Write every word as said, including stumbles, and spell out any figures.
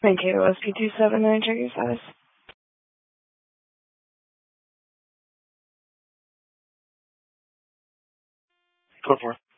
Mankato S P two seven nine, check your status. Go for it.